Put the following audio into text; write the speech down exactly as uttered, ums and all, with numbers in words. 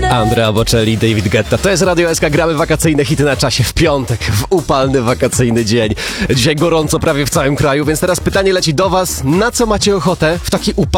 Andrea Bocelli, David Guetta. To jest Radio S K. Gramy wakacyjne hity na czasie w piątek, w upalny wakacyjny dzień. Dzisiaj gorąco prawie w całym kraju, więc teraz pytanie leci do was. Na co macie ochotę w taki upalny